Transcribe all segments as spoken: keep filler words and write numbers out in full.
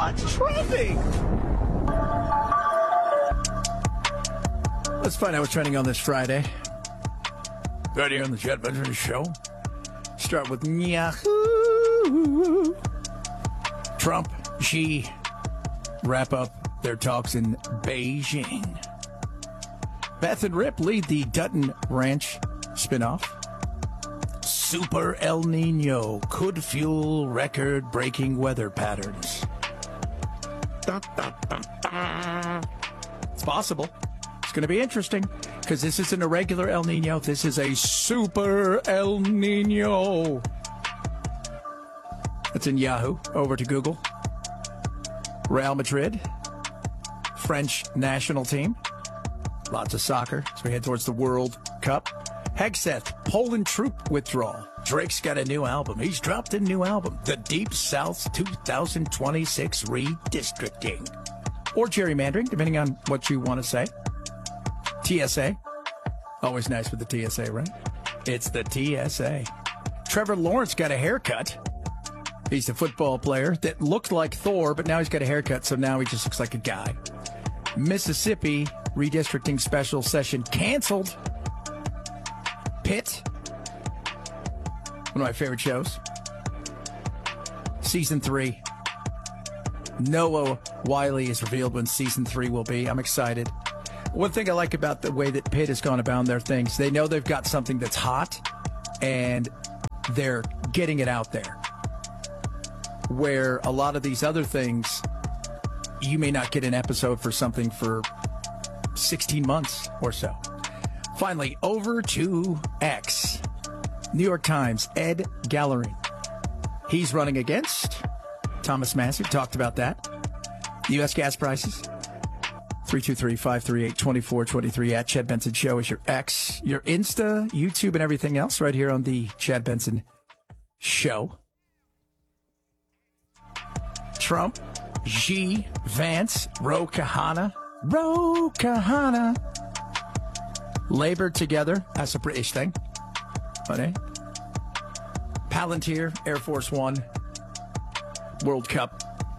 What's trending? Let's find out what's trending on this Friday. Right here on the Chad Benson Show. Start with Yahoo. Trump, Xi wrap up their talks in Beijing. Beth and Rip lead the Dutton Ranch spinoff. Super El Nino could fuel record-breaking weather patterns. Dun, dun, dun, dun. It's possible. It's going to be interesting because this isn't a regular El Nino. This is a Super El Nino. That's in Yahoo. Over to Google. Real Madrid, French national team. Lots of soccer as we head towards the World Cup. Hegseth, Poland troop withdrawal. Drake's got a new album. He's dropped a new album. The Deep South twenty twenty-six Redistricting. Or gerrymandering, depending on what you want to say. T S A. Always nice with the T S A, right? It's the T S A. Trevor Lawrence got a haircut. He's a football player that looked like Thor, but now he's got a haircut, so now he just looks like a guy. Mississippi redistricting special session canceled. Pitt, one of my favorite shows. Season three. Noah Wiley is revealed when season three will be. I'm excited. One thing I like about the way that Pitt has gone about their things, they know they've got something that's hot, and they're getting it out there. Where a lot of these other things, you may not get an episode for something for sixteen months or so. Finally, over to X. New York Times, Ed Gallery. He's running against Thomas Massie. Talked about that. U S gas prices. three two three, five three eight, two four two three at Chad Benson Show is your X, your Insta, YouTube, and everything else right here on the Chad Benson Show. Trump, Xi, Vance, Ro Kahana. Ro Kahana. Labored together. That's a British thing. Okay. Palantir, Air Force One, World Cup,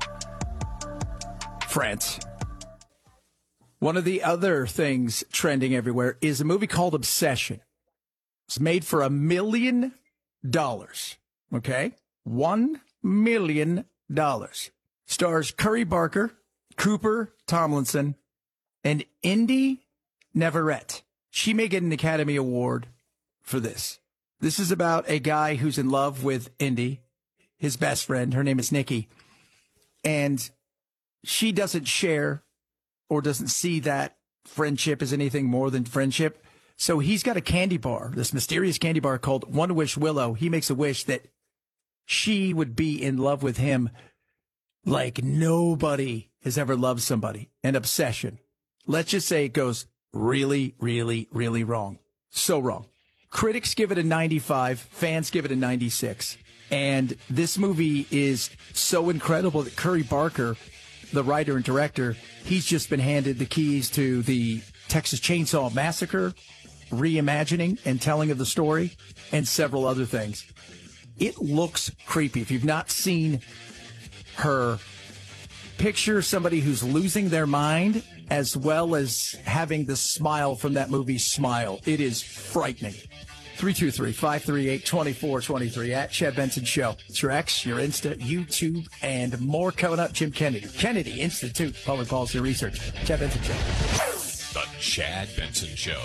France. One of the other things trending everywhere is a movie called Obsession. It's made for a million dollars. Okay? One million dollars. Stars Curry Barker, Cooper Tomlinson, and Indy Neverett. She may get an Academy Award for this. This is about a guy who's in love with Indy, his best friend. Her name is Nikki. And she doesn't share or doesn't see that friendship as anything more than friendship. So he's got a candy bar, this mysterious candy bar called One Wish Willow. He makes a wish that she would be in love with him like nobody has ever loved somebody. An obsession. Let's just say it goes really, really, really wrong. So wrong. Critics give it a ninety-five. Fans give it a ninety-six. And this movie is so incredible that Curry Barker, the writer and director, he's just been handed the keys to the Texas Chainsaw Massacre, reimagining and telling of the story, and several other things. It looks creepy. If you've not seen her, picture somebody who's losing their mind as well as having the smile from that movie Smile. It is frightening. three two three, five three eight, two four two three at Chad Benson Show. It's your X, your Insta, YouTube, and more coming up. Jim Kennedy. Kennedy Institute, Public Policy Research. Chad Benson Show. The Chad Benson Show.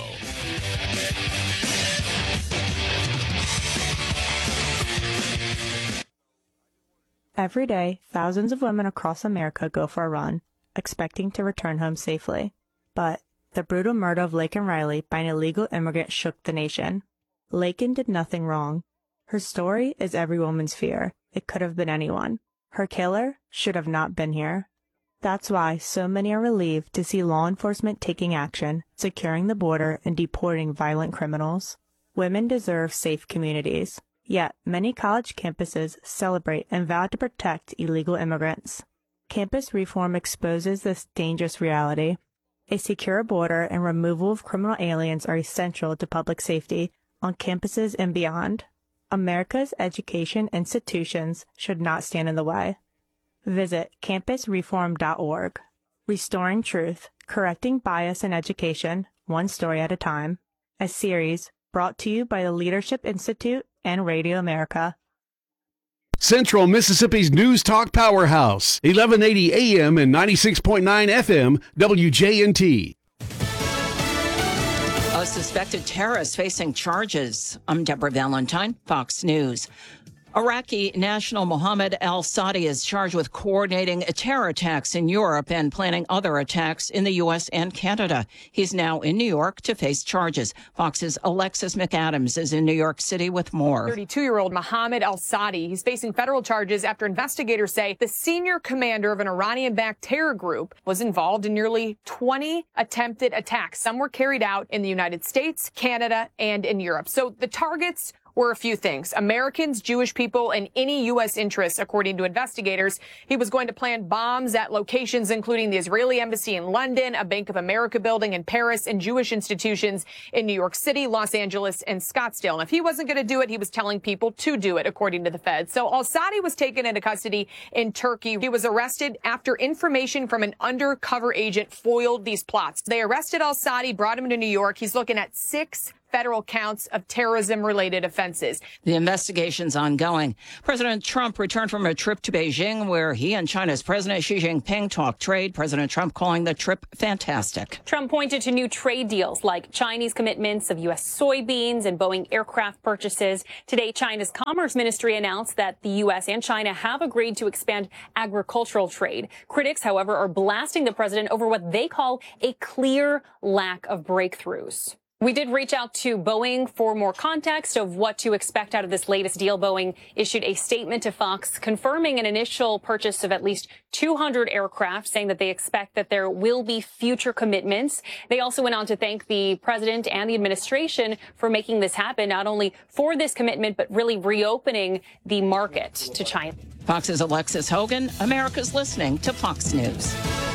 Every day, thousands of women across America go for a run, expecting to return home safely. But the brutal murder of Laken Riley by an illegal immigrant shook the nation. Laken did nothing wrong. Her story is every woman's fear. It could have been anyone. Her killer should have not been here. That's why so many are relieved to see law enforcement taking action, securing the border, and deporting violent criminals. Women deserve safe communities. Yet, many college campuses celebrate and vow to protect illegal immigrants. Campus reform exposes this dangerous reality. A secure border and removal of criminal aliens are essential to public safety on campuses and beyond. America's education institutions should not stand in the way. Visit campus reform dot org. Restoring Truth, Correcting Bias in Education, One Story at a Time, a series brought to you by the Leadership Institute and Radio America. Central Mississippi's News Talk Powerhouse, eleven eighty A M and ninety-six point nine F M, W J N T. A suspected terrorist facing charges. I'm Deborah Valentine, Fox News. Iraqi national Mohammed al-Sadi is charged with coordinating terror attacks in Europe and planning other attacks in the U S and Canada. He's now in New York to face charges. Fox's Alexis McAdams is in New York City with more. thirty-two-year-old Mohammed al-Sadi, he's facing federal charges after investigators say the senior commander of an Iranian-backed terror group was involved in nearly twenty attempted attacks. Some were carried out in the United States, Canada, and in Europe. So the targets were a few things: Americans, Jewish people, and any U S interests, according to investigators. He was going to plant bombs at locations including the Israeli embassy in London, a Bank of America building in Paris, and Jewish institutions in New York City, Los Angeles, and Scottsdale. And if he wasn't going to do it, he was telling people to do it, according to the Fed. So al-Sadi was taken into custody in Turkey. He was arrested after information from an undercover agent foiled these plots. They arrested al-Sadi, brought him to New York. He's looking at six federal counts of terrorism-related offenses. The investigation's ongoing. President Trump returned from a trip to Beijing where he and China's President Xi Jinping talked trade. President Trump calling the trip fantastic. Trump pointed to new trade deals like Chinese commitments of U S soybeans and Boeing aircraft purchases. Today, China's Commerce Ministry announced that the U S and China have agreed to expand agricultural trade. Critics, however, are blasting the president over what they call a clear lack of breakthroughs. We did reach out to Boeing for more context of what to expect out of this latest deal. Boeing issued a statement to Fox confirming an initial purchase of at least two hundred aircraft, saying that they expect that there will be future commitments. They also went on to thank the president and the administration for making this happen, not only for this commitment, but really reopening the market to China. Fox's Alexis Hogan, America's listening to Fox News.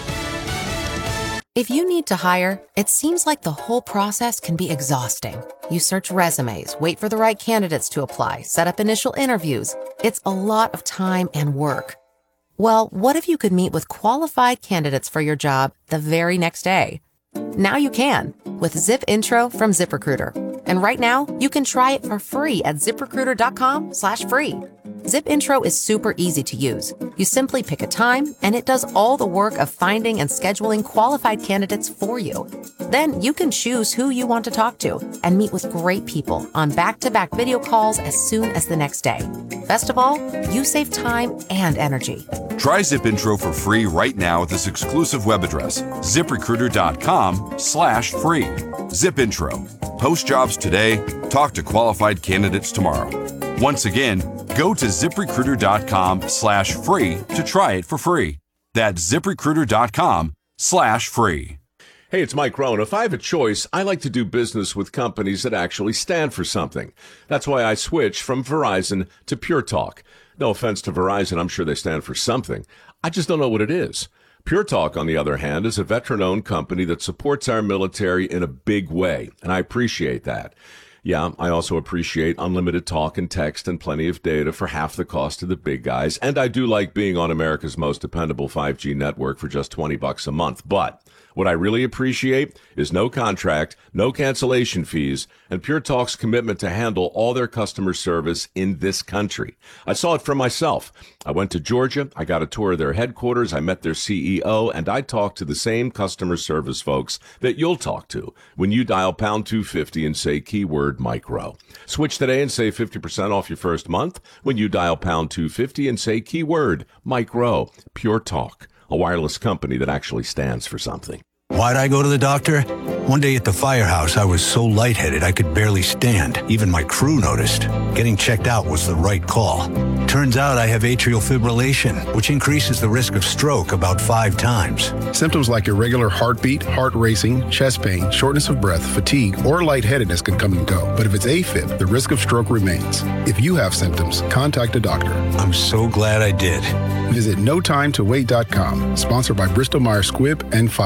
If you need to hire, it seems like the whole process can be exhausting. You search resumes, wait for the right candidates to apply, set up initial interviews. It's a lot of time and work. Well, what if you could meet with qualified candidates for your job the very next day? Now you can with Zip Intro from ZipRecruiter. And right now, you can try it for free at ZipRecruiter.com slash free. Zip Intro is super easy to use. You simply pick a time, and it does all the work of finding and scheduling qualified candidates for you. Then you can choose who you want to talk to and meet with great people on back-to-back video calls as soon as the next day. Best of all, you save time and energy. Try Zip Intro for free right now at this exclusive web address, ZipRecruiter.com slash free. Zip Intro. Post jobs today. Talk to qualified candidates tomorrow. Once again, go to ZipRecruiter.com slash free to try it for free. That's ZipRecruiter.com slash free. Hey, it's Mike Rohn. If I have a choice, I like to do business with companies that actually stand for something. That's why I switched from Verizon to Pure Talk. No offense to Verizon, I'm sure they stand for something. I just don't know what it is. Pure Talk, on the other hand, is a veteran-owned company that supports our military in a big way, and I appreciate that. Yeah, I also appreciate unlimited talk and text and plenty of data for half the cost of the big guys, and I do like being on America's most dependable five G network for just twenty bucks a month. But what I really appreciate is no contract, no cancellation fees, and Pure Talk's commitment to handle all their customer service in this country. I saw it for myself. I went to Georgia, I got a tour of their headquarters, I met their C E O, and I talked to the same customer service folks that you'll talk to when you dial pound two fifty and say keyword micro. Switch today and save fifty percent off your first month when you dial pound two fifty and say keyword micro. Pure Talk, a wireless company that actually stands for something. Why'd I go to the doctor? One day at the firehouse, I was so lightheaded I could barely stand. Even my crew noticed. Getting checked out was the right call. Turns out I have atrial fibrillation, which increases the risk of stroke about five times. Symptoms like irregular heartbeat, heart racing, chest pain, shortness of breath, fatigue, or lightheadedness can come and go. But if it's AFib, the risk of stroke remains. If you have symptoms, contact a doctor. I'm so glad I did. Visit no time to wait dot com, sponsored by Bristol Myers Squibb and Pfizer.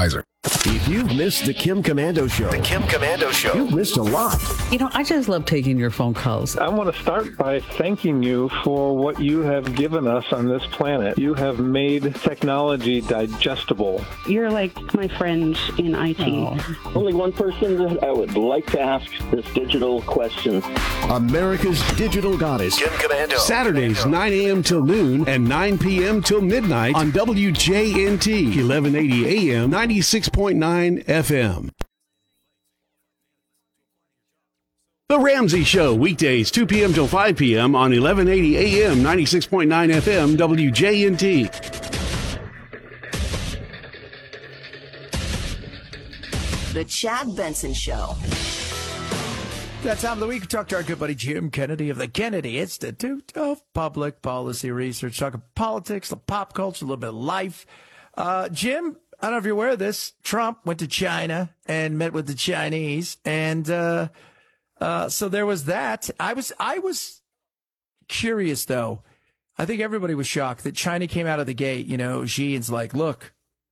If you've missed the Kim Komando Show, the Kim Komando Show, you've missed a lot. You know, I just love taking your phone calls. I want to start by thanking you for what you have given us on this planet. You have made technology digestible. You're like my friend in I T. Oh. Only one person that I would like to ask this digital question. America's digital goddess, Kim Komando. Saturdays, nine a.m. till noon and nine p.m. till midnight on W J N T, eleven eighty A M, ninety-six point nine F M. The Ramsey Show, weekdays, two p.m. till five p.m. on eleven eighty A M, ninety-six point nine F M, W J N T. The Chad Benson Show. That time of the week, we talk to our good buddy Jim Kennedy of the Kennedy Institute of Public Policy Research. Talking politics, the pop culture, a little bit of life. Uh, Jim, I don't know if you're aware of this. Trump went to China and met with the Chinese. And uh, uh, so there was that. I was I was curious, though. I think everybody was shocked that China came out of the gate. You know, Xi is like, look,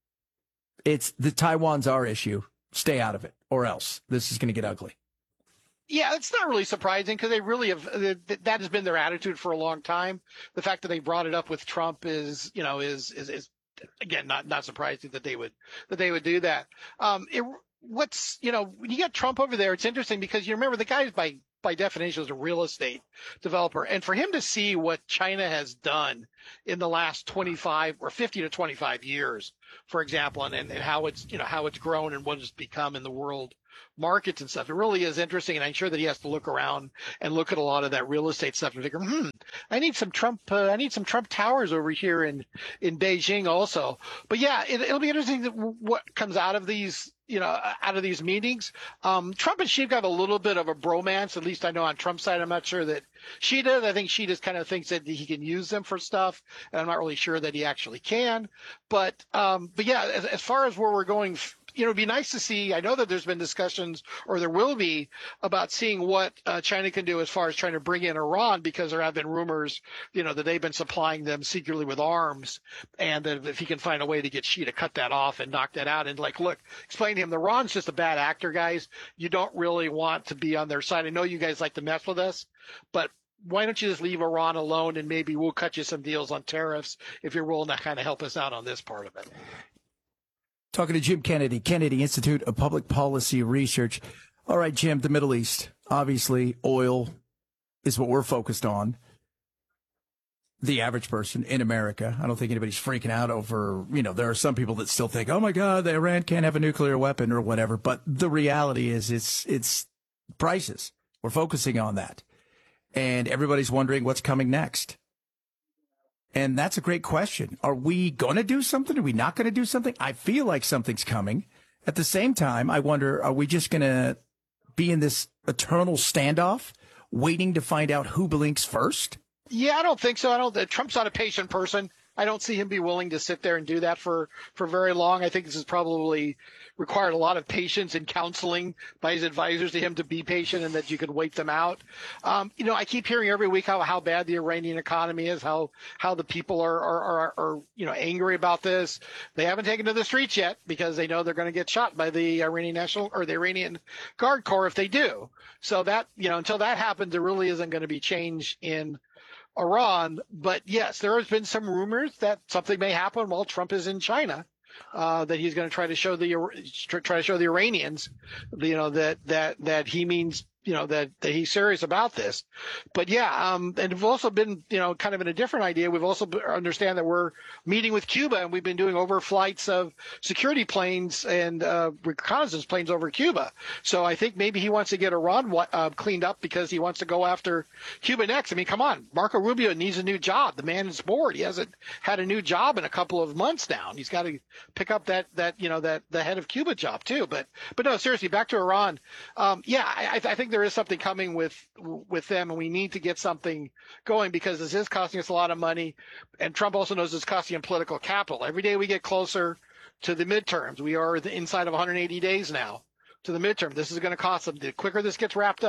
it's the Taiwan's our issue. Stay out of it or else this is going to get ugly. Yeah, it's not really surprising because they really have. That has been their attitude for a long time. The fact that they brought it up with Trump is, you know, is is, is again not not surprising that they would that they would do that. Um, it, what's you know when you get Trump over there, it's interesting because you remember the guy by by definition is a real estate developer, and for him to see what China has done in the last twenty-five or fifty to twenty-five years, for example, and, and, and how it's you know how it's grown and what it's become in the world markets and stuff. It really is interesting, and I'm sure that he has to look around and look at a lot of that real estate stuff and figure, hmm, I need some Trump, uh, I need some Trump towers over here in in Beijing also. But yeah, it, it'll be interesting that what comes out of these, you know, out of these meetings. Um, Trump and Xi have a little bit of a bromance. At least I know on Trump's side. I'm not sure that Xi does. I think Xi just kind of thinks that he can use them for stuff, and I'm not really sure that he actually can. But um, but yeah, as, as far as where we're going. You know, it'd be nice to see. I know that there's been discussions, or there will be, about seeing what uh, China can do as far as trying to bring in Iran, because there have been rumors, you know, that they've been supplying them secretly with arms, and that if he can find a way to get Xi to cut that off and knock that out, and like, look, explain to him, Iran's just a bad actor, guys. You don't really want to be on their side. I know you guys like to mess with us, but why don't you just leave Iran alone, and maybe we'll cut you some deals on tariffs if you're willing to kind of help us out on this part of it. Talking to Jim Kennedy, Kennedy Institute of Public Policy Research. All right, Jim, the Middle East. Obviously, oil is what we're focused on. The average person in America. I don't think anybody's freaking out over, you know, there are some people that still think, oh, my God, the Iran can't have a nuclear weapon or whatever. But the reality is it's it's prices. We're focusing on that. And everybody's wondering what's coming next. And that's a great question. Are we going to do something? Are we not going to do something? I feel like something's coming. At the same time, I wonder, are we just going to be in this eternal standoff, waiting to find out who blinks first? Yeah, I don't think so. I don't. Trump's not a patient person. I don't see him be willing to sit there and do that for, for very long. I think this has probably required a lot of patience and counseling by his advisors to him to be patient and that you can wait them out. Um, you know, I keep hearing every week how, how bad the Iranian economy is, how how the people are, are, are, are, you know, angry about this. They haven't taken to the streets yet because they know they're going to get shot by the Iranian National or the Iranian Guard Corps if they do. So that, you know, until that happens, there really isn't going to be change in Iran. But yes, there has been some rumors that something may happen while Trump is in China, uh, that he's going to try to show the try to show the Iranians, you know, that that that he means, you know, that, that he's serious about this. But yeah, um, and we've also been, you know, kind of in a different idea. We've also understand that we're meeting with Cuba, and we've been doing overflights of security planes and uh, reconnaissance planes over Cuba. So I think maybe he wants to get Iran uh, cleaned up because he wants to go after Cuba next. I mean, come on, Marco Rubio needs a new job. The man is bored. He hasn't had a new job in a couple of months now, and he's got to pick up that that you know that the head of Cuba job too. But but no, seriously, back to Iran. Um, yeah, I, I think there is something coming with with them, and we need to get something going because this is costing us a lot of money, and Trump also knows it's costing him political capital. Every day we get closer to the midterms. We are inside of one hundred eighty days now to the midterm. This is going to cost them. The quicker this gets wrapped up,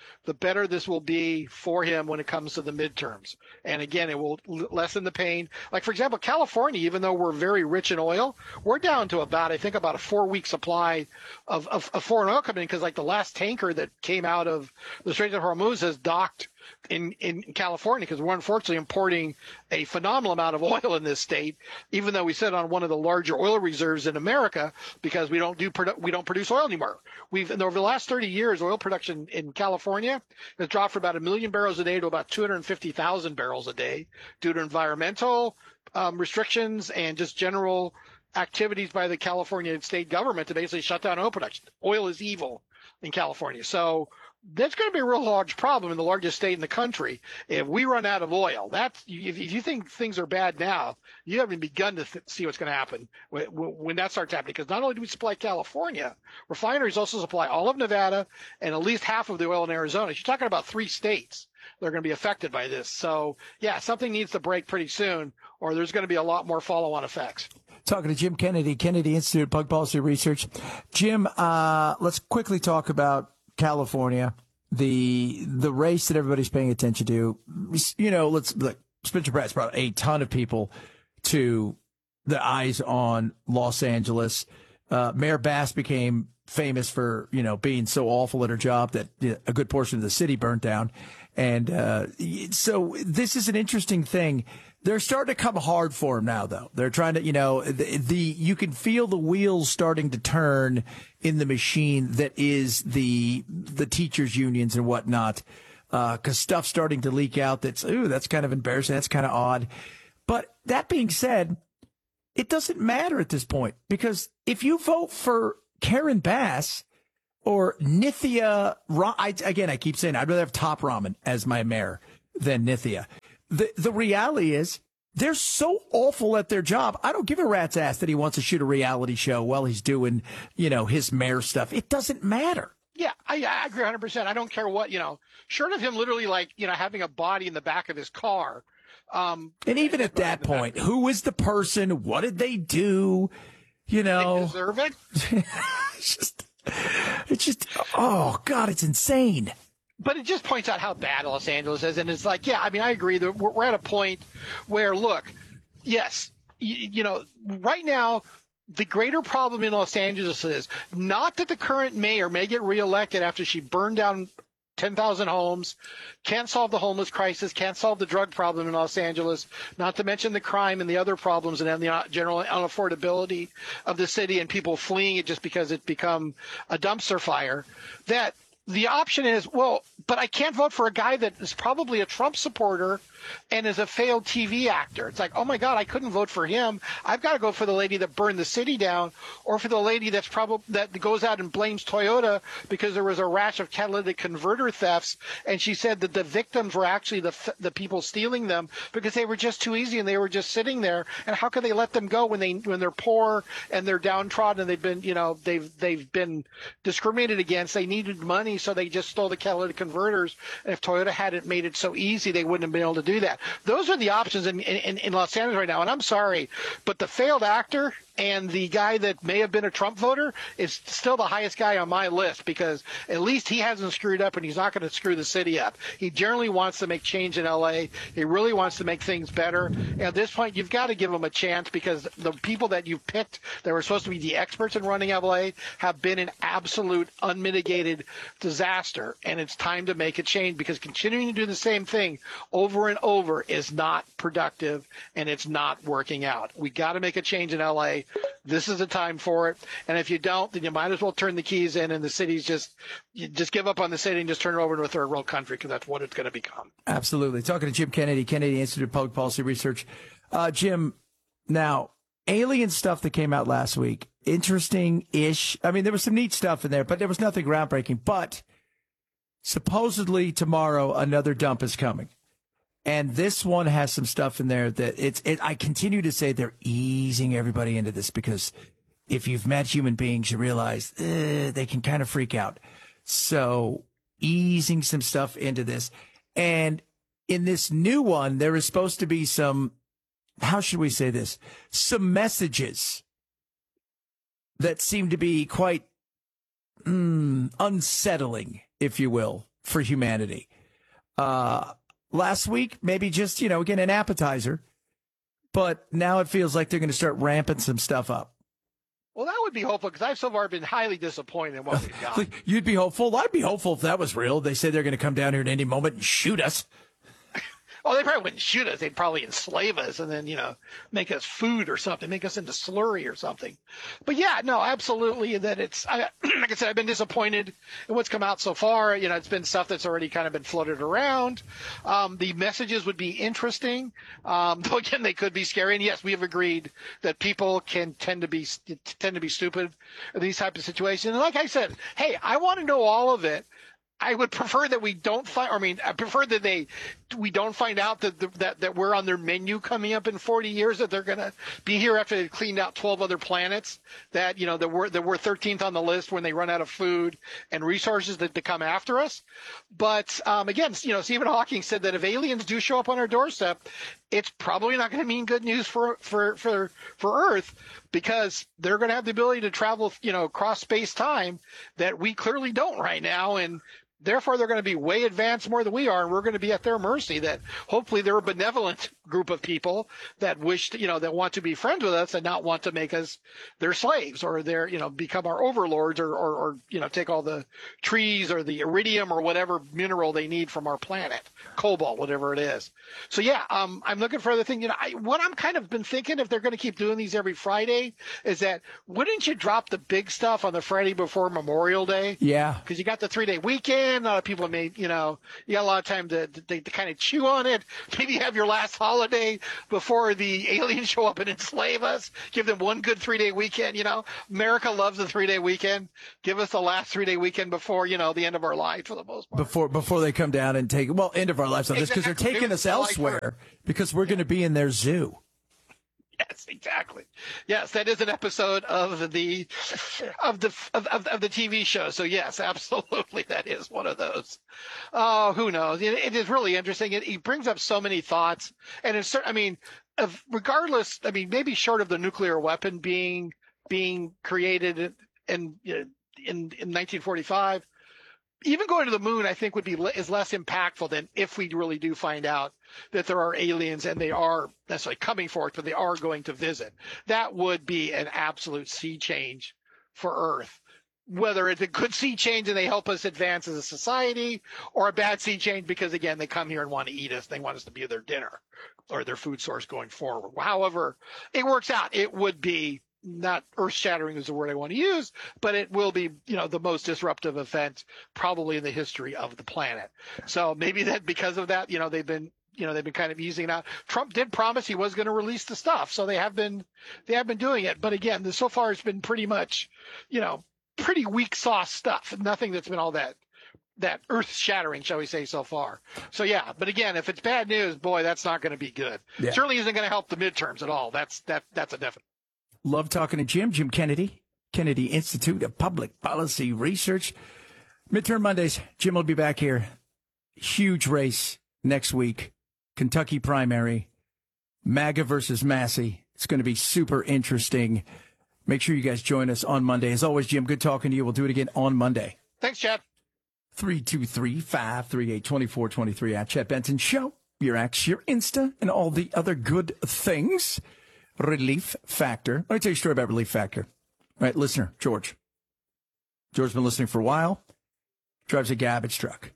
the better this will be for him when it comes to the midterms. And again, it will l- lessen the pain. Like, for example, California, even though we're very rich in oil, we're down to about, I think, about a four-week supply of, of, of foreign oil coming in, because like the last tanker that came out of the Strait of Hormuz has docked in, in California, because we're unfortunately importing a phenomenal amount of oil in this state, even though we sit on one of the larger oil reserves in America, because we don't do produ- we don't produce oil anymore. We've over the last thirty years, oil production in California has dropped from about a million barrels a day to about two hundred fifty thousand barrels a day due to environmental um, restrictions and just general activities by the California state government to basically shut down oil production. Oil is evil in California. So that's going to be a real large problem in the largest state in the country. If we run out of oil, that's, if, if you think things are bad now, you haven't begun to th- see what's going to happen when, when that starts happening. Because not only do we supply California, refineries also supply all of Nevada and at least half of the oil in Arizona. You're talking about three states that are going to be affected by this. So, yeah, something needs to break pretty soon, or there's going to be a lot more follow-on effects. Talking to Jim Kennedy, Kennedy Institute, Public Policy Research. Jim, uh, let's quickly talk about California, the the race that everybody's paying attention to. You know, let's look. Spencer Pratt's brought a ton of people to the eyes on Los Angeles. Uh, Mayor Bass became famous for, you know, being so awful at her job that you know, a good portion of the city burnt down. And uh, so this is an interesting thing. They're starting to come hard for him now, though. They're trying to, you know, the, the you can feel the wheels starting to turn in the machine that is the the teachers' unions and whatnot, because uh, stuff's starting to leak out. That's ooh, that's kind of embarrassing. That's kind of odd. But that being said, it doesn't matter at this point, because if you vote for Karen Bass or Nithya, I, again, I keep saying I'd rather have Top Ramen as my mayor than Nithya. The the reality is they're so awful at their job. I don't give a rat's ass that he wants to shoot a reality show while he's doing, you know, his mayor stuff. It doesn't matter. Yeah, I, I agree one hundred percent. I don't care what, you know, short of him literally like, you know, having a body in the back of his car. Um, and even at that point, who is the person? What did they do? You know, they deserve it. it's just, it's just, oh God, it's insane. But it just points out how bad Los Angeles is. And it's like, yeah, I mean, I agree that we're, we're at a point where, look, yes, you, you know, right now, the greater problem in Los Angeles is not that the current mayor may get reelected after she burned down ten thousand homes, can't solve the homeless crisis, can't solve the drug problem in Los Angeles, not to mention the crime and the other problems and the general unaffordability of the city and people fleeing it just because it's become a dumpster fire, that the option is, well, but I can't vote for a guy that is probably a Trump supporter and is a failed T V actor. It's like, oh my God, I couldn't vote for him. I've got to go for the lady that burned the city down, or for the lady that's probably that goes out and blames Toyota because there was a rash of catalytic converter thefts, and she said that the victims were actually the the people stealing them because they were just too easy and they were just sitting there. And how could they let them go when they when they're poor and they're downtrodden and they've been, you know, they've they've been discriminated against. They needed money, so they just stole the catalytic converters. And if Toyota hadn't made it so easy, they wouldn't have been able to do that. Those are the options in, in, in Los Angeles right now. And I'm sorry, but the failed actor and the guy that may have been a Trump voter is still the highest guy on my list, because at least he hasn't screwed up and he's not going to screw the city up. He generally wants to make change in L A. He really wants to make things better. And at this point, you've got to give him a chance, because the people that you've picked that were supposed to be the experts in running L A have been an absolute unmitigated disaster. And it's time to make a change, because continuing to do the same thing over and over is not productive and it's not working out. We got to make a change in L A. This is the time for it. And if you don't, then you might as well turn the keys in, and the city's just you just give up on the city and just turn it over to a third world country, because that's what it's going to become. Absolutely. Talking to Jim Kennedy, Kennedy Institute of Public Policy Research. Uh, Jim, now, alien stuff that came out last week, interesting-ish. I mean, there was some neat stuff in there, but there was nothing groundbreaking. But supposedly tomorrow, another dump is coming. And this one has some stuff in there that it's, it, I continue to say they're easing everybody into this, because if you've met human beings, you realize uh, they can kind of freak out. So easing some stuff into this. And in this new one, there is supposed to be some, how should we say this? Some messages that seem to be quite mm, unsettling, if you will, for humanity. Uh, last week, maybe just, you know, again, an appetizer. But now it feels like they're going to start ramping some stuff up. Well, that would be hopeful because I've so far been highly disappointed in what we've got. You'd be hopeful. I'd be hopeful if that was real. They say they're going to come down here at any moment and shoot us. Oh, they probably wouldn't shoot us. They'd probably enslave us and then, you know, make us food or something, make us into slurry or something. But yeah, no, absolutely. That it's, I, like I said, I've been disappointed in what's come out so far. You know, it's been stuff that's already kind of been floated around. Um, the messages would be interesting. Um, though again, they could be scary. And yes, we have agreed that people can tend to be, tend to be stupid in these types of situations. And like I said, hey, I want to know all of it. I would prefer that we don't find. I mean, I prefer that they we don't find out that the, that that we're on their menu coming up in forty years. That they're going to be here after they've cleaned out twelve other planets. That you know that we're that we're thirteenth on the list when they run out of food and resources that to come after us. But um, again, you know, Stephen Hawking said that if aliens do show up on our doorstep, it's probably not going to mean good news for for for for Earth, because they're going to have the ability to travel, you know, across space time that we clearly don't right now, and therefore, they're going to be way advanced more than we are, and we're going to be at their mercy. That hopefully they're a benevolent group of people that wish to, you know, that want to be friends with us and not want to make us their slaves or their, you know, become our overlords or, or, or, you know, take all the trees or the iridium or whatever mineral they need from our planet, cobalt, whatever it is. So yeah, um, I'm looking for other thing. You know, I, what I'm kind of been thinking, if they're going to keep doing these every Friday, is that wouldn't you drop the big stuff on the Friday before Memorial Day? Yeah, because you got the three day weekend. A lot of people made, you know, you got a lot of time to, to, to kind of chew on it. Maybe have your last holiday before the aliens show up and enslave us. Give them one good three-day weekend, you know. America loves the three-day weekend. Give us the last three-day weekend before, you know, the end of our life for the most part. Before before they come down and take, well, end of our lives on this, because Exactly. they're taking us elsewhere because we're going to be in their zoo. Yes, exactly. Yes, that is an episode of the of the of, of, of the T V show. So yes, absolutely, that is one of those. Oh, who knows? It, it is really interesting. It, it brings up so many thoughts, and it's. I mean, of, regardless. I mean, maybe short of the nuclear weapon being being created in in in, in nineteen forty-five. Even going to the moon, I think, would be is less impactful than if we really do find out that there are aliens and they are necessarily coming for us, but they are going to visit. That would be an absolute sea change for Earth. Whether it's a good sea change and they help us advance as a society, or a bad sea change because, again, they come here and want to eat us. They want us to be their dinner or their food source going forward. However it works out, it would be not earth-shattering is the word I want to use, but it will be, you know, the most disruptive event probably in the history of the planet. So maybe that because of that, you know, they've been, you know, they've been kind of easing it out. Trump did promise he was going to release the stuff, so they have been, they have been doing it. But again, this, so far it's been pretty much, you know, pretty weak sauce stuff. Nothing that's been all that that earth-shattering, shall we say, so far. So yeah, but again, if it's bad news, boy, that's not going to be good. Yeah. Certainly isn't going to help the midterms at all. That's that that's a definite. Love talking to Jim, Jim Kennedy, Kennedy Institute of Public Policy Research. Midterm Mondays, Jim will be back here. Huge race next week. Kentucky primary, MAGA versus Massey. It's going to be super interesting. Make sure you guys join us on Monday. As always, Jim, good talking to you. We'll do it again on Monday. Thanks, Chad. three two three, five three eight, two four two three at Chad Benson Show. Your X, your Insta, and all the other good things. Relief Factor. Let me tell you a story about Relief Factor. All right, listener, George. George's been listening for a while. Drives a garbage truck.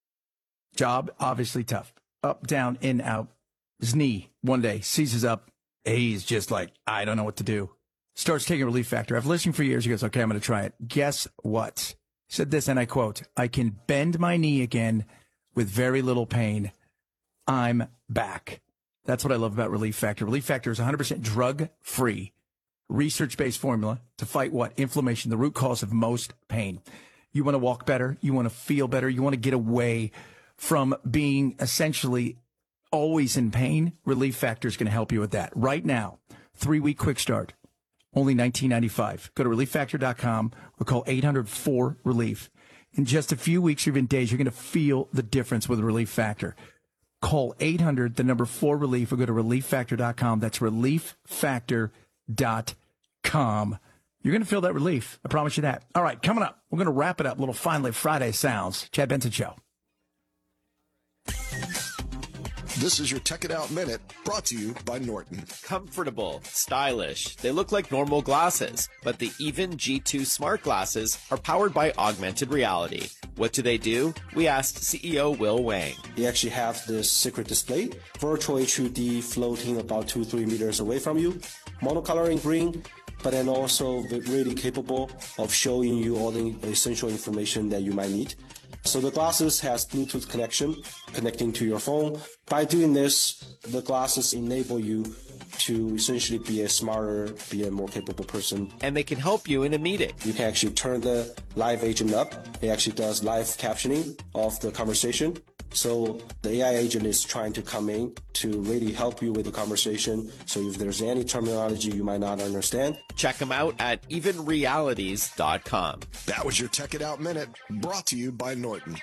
Job, obviously tough. Up, down, in, out. His knee, one day, seizes up. He's just like, I don't know what to do. Starts taking Relief Factor. I've listened for years. He goes, okay, I'm going to try it. Guess what? He said this, and I quote, I can bend my knee again with very little pain. I'm back. That's what I love about Relief Factor. Relief Factor is one hundred percent drug-free, research-based formula to fight what? Inflammation, the root cause of most pain. You want to walk better. You want to feel better. You want to get away from being essentially always in pain. Relief Factor is going to help you with that. Right now, three-week quick start, only nineteen ninety-five. Go to relief factor dot com or call eight hundred four relief. In just a few weeks or even days, you're going to feel the difference with Relief Factor. Call eight hundred, the number four relief, or go to relief factor dot com. That's relief factor dot com. You're going to feel that relief. I promise you that. All right, coming up, we're going to wrap it up. Little Finally Friday sounds. Chad Benson Show. This is your Tech It Out Minute, brought to you by Norton. Comfortable, stylish. They look like normal glasses, but the Even G two smart glasses are powered by augmented reality. What do they do? We asked C E O Will Wang. You actually have this secret display, virtual H U D floating about two, three meters away from you, monocolor in green, but then also really capable of showing you all the essential information that you might need. So the glasses has Bluetooth connection connecting to your phone. By doing this, the glasses enable you to essentially be a smarter, be a more capable person. And they can help you in a meeting. You can actually turn the live agent up. It actually does live captioning of the conversation. So the A I agent is trying to come in to really help you with the conversation. So if there's any terminology you might not understand, check them out at even realities dot com. That was your Tech It Out Minute, brought to you by Norton.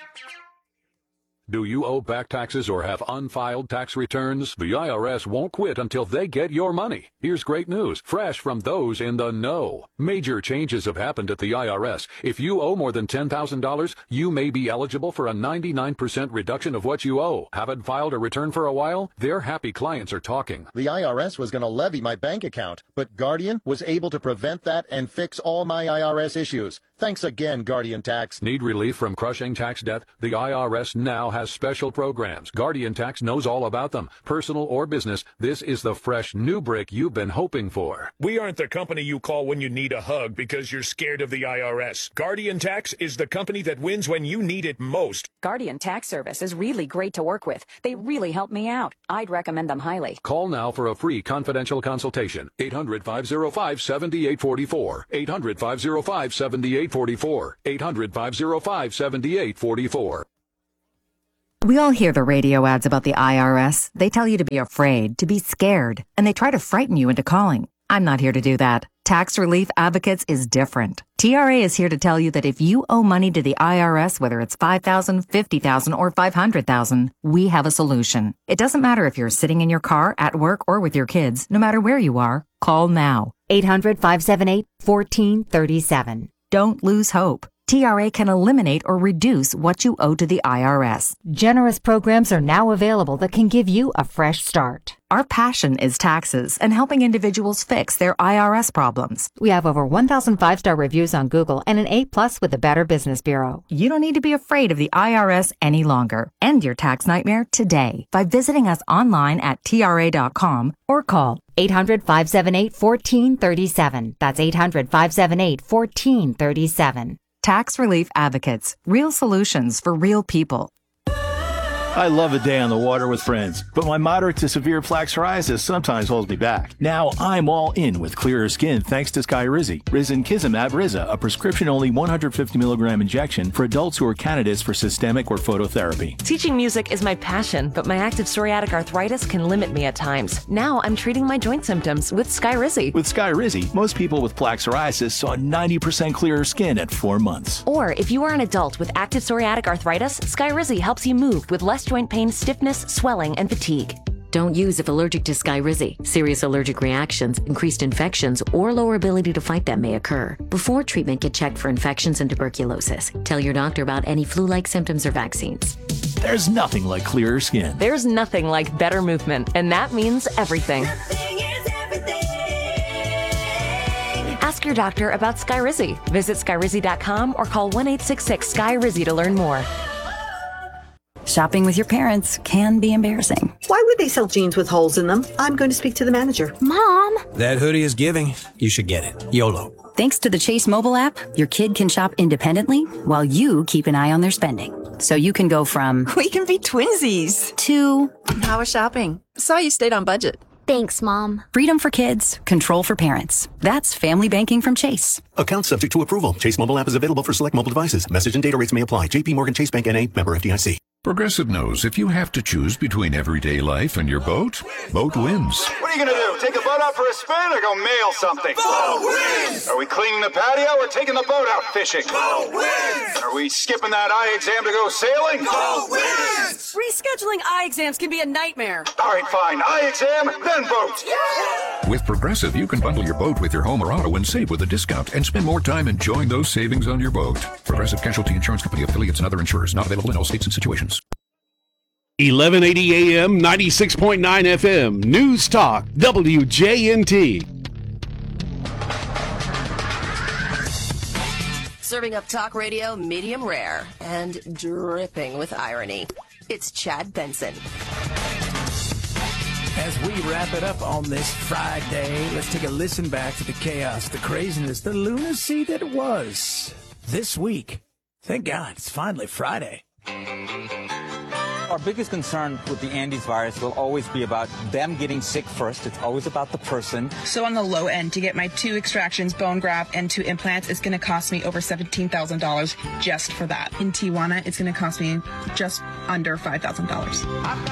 Do you owe back taxes or have unfiled tax returns? The I R S won't quit until they get your money. Here's great news, fresh from those in the know. Major changes have happened at the I R S. If you owe more than ten thousand dollars, you may be eligible for a ninety-nine percent reduction of what you owe. Haven't filed a return for a while? Their happy clients are talking. The I R S was going to levy my bank account, but Guardian was able to prevent that and fix all my I R S issues. Thanks again, Guardian Tax. Need relief from crushing tax debt? The I R S now has special programs. Guardian Tax knows all about them. Personal or business, this is the fresh new break you've been hoping for. We aren't the company you call when you need a hug because you're scared of the I R S. Guardian Tax is the company that wins when you need it most. Guardian Tax Service is really great to work with. They really help me out. I'd recommend them highly. Call now for a free confidential consultation. eight hundred, five oh five, seven eight four four. eight hundred, five oh five, seven eight four four. eight hundred, five oh five, seven eight four four. We all hear the radio ads about the I R S. They tell you to be afraid, to be scared, and they try to frighten you into calling. I'm not here to do that. Tax Relief Advocates is different. T R A is here to tell you that if you owe money to the I R S, whether it's five thousand dollars, fifty thousand dollars, or five hundred thousand dollars, we have a solution. It doesn't matter if you're sitting in your car, at work, or with your kids. No matter where you are, call now. eight hundred, five seven eight, one four three seven. Don't lose hope. T R A can eliminate or reduce what you owe to the I R S. Generous programs are now available that can give you a fresh start. Our passion is taxes and helping individuals fix their I R S problems. We have over one thousand five-star reviews on Google and an A plus with the Better Business Bureau. You don't need to be afraid of the I R S any longer. End your tax nightmare today by visiting us online at T R A dot com or call eight hundred, five seven eight, one four three seven. That's eight hundred, five seven eight, one four three seven. Tax Relief Advocates. Real solutions for real people. I love a day on the water with friends, but my moderate to severe plaque psoriasis sometimes holds me back. Now I'm all in with clearer skin thanks to Skyrizi. Risankizumab Riza, a prescription-only one hundred fifty milligram injection for adults who are candidates for systemic or phototherapy. Teaching music is my passion, but my active psoriatic arthritis can limit me at times. Now I'm treating my joint symptoms with Skyrizi. With Skyrizi, most people with plaque psoriasis saw ninety percent clearer skin at four months. Or if you are an adult with active psoriatic arthritis, Skyrizi helps you move with less joint pain, stiffness, swelling, and fatigue. Don't use if allergic to Skyrizi. Serious allergic reactions, increased infections, or lower ability to fight them may occur. Before treatment, get checked for infections and tuberculosis. Tell your doctor about any flu-like symptoms or vaccines. There's nothing like clearer skin. There's nothing like better movement, and that means everything. Nothing is everything. Ask your doctor about Skyrizi. Visit Skyrizi dot com or call one eight six six, S K Y Rizi to learn more. Shopping with your parents can be embarrassing. Why would they sell jeans with holes in them? I'm going to speak to the manager. Mom! That hoodie is giving. You should get it. YOLO. Thanks to the Chase mobile app, your kid can shop independently while you keep an eye on their spending. So you can go from, we can be twinsies, to, how was shopping? Saw you stayed on budget. Thanks, Mom. Freedom for kids, control for parents. That's family banking from Chase. Account subject to approval. Chase mobile app is available for select mobile devices. Message and data rates may apply. J P Morgan Chase Bank N A, member F D I C. Progressive knows if you have to choose between everyday life and your boat, boat wins. What are you going to do? Take the boat out for a spin or go mail something? Boat wins! Are we cleaning the patio or taking the boat out fishing? Boat wins! Are we skipping that eye exam to go sailing? Boat wins! Rescheduling eye exams can be a nightmare. All right, fine. Eye exam, then boat. Yeah! With Progressive, you can bundle your boat with your home or auto and save with a discount and spend more time enjoying those savings on your boat. Progressive Casualty Insurance Company, affiliates, and other insurers. Not available in all states and situations. eleven eighty A M, ninety-six point nine F M, News Talk, W J N T. Serving up talk radio medium rare and dripping with irony. It's Chad Benson. As we wrap it up on this Friday, let's take a listen back to the chaos, the craziness, the lunacy that was this week. Thank God, it's finally Friday. Our biggest concern with the Andes virus will always be about them getting sick first. It's always about the person. So on the low end, to get my two extractions, bone graft, and two implants, it's going to cost me over seventeen thousand dollars just for that. In Tijuana, it's going to cost me just under five thousand dollars.